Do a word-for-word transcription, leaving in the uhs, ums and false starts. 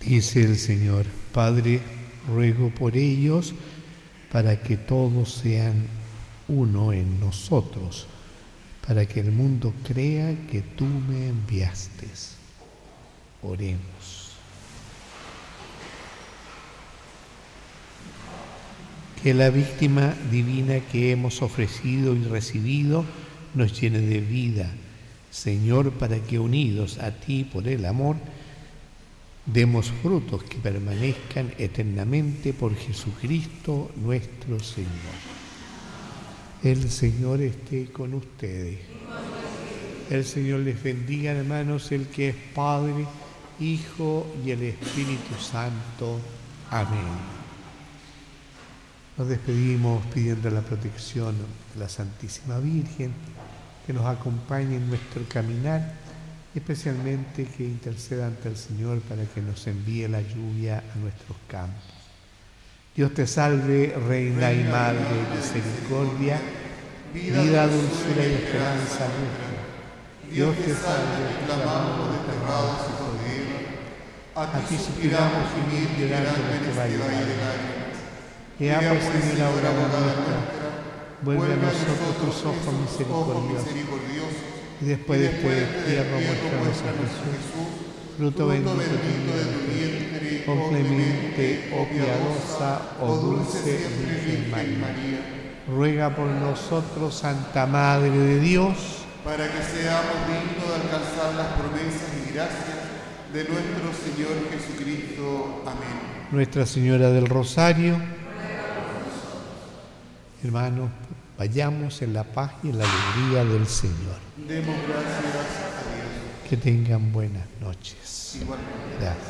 Dice el Señor: Padre, ruego por ellos para que todos sean uno en nosotros, para que el mundo crea que tú me enviaste. Oremos. Que la víctima divina que hemos ofrecido y recibido nos llene de vida, Señor, para que unidos a ti por el amor, demos frutos que permanezcan eternamente por Jesucristo nuestro Señor. El Señor esté con ustedes. El Señor les bendiga, hermanos, el que es Padre, Hijo y el Espíritu Santo. Amén. Nos despedimos pidiendo la protección de la Santísima Virgen, que nos acompañe en nuestro caminar, especialmente que interceda ante el Señor para que nos envíe la lluvia a nuestros campos. Dios te salve, Reina y Madre de misericordia, vida, dulzura y esperanza nuestra. Dios te salve, clamamos desterrados y por a ti suspiramos gemir llorando nuestro valle de lágrimas. Que ama, Señor, ahora nuestra, vuelve a nosotros tus ojos misericordiosos, y después de este destierro muéstranos a Jesús, fruto bendito de tu vientre, oh clemente, oh piadosa, oh dulce Virgen María. Ruega por nosotros, Santa Madre de Dios, para que seamos dignos de alcanzar las promesas y gracias de nuestro Señor Jesucristo. Amén. Nuestra Señora del Rosario. Hermanos, vayamos en la paz y en la alegría del Señor. Demos gracias a Dios. Que tengan buenas noches. Igualmente. Gracias.